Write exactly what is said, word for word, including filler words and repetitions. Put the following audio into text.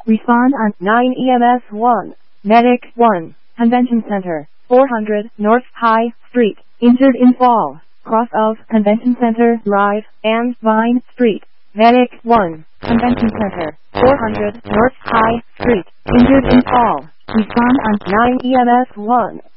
Respond on nine E M S one. Medic one. Convention Center, four hundred North High Street. Injured in fall. Cross of Convention Center Drive and Vine Street. Medic one. Convention Center, four hundred North High Street. Injured in fall. Respond on nine E M S one.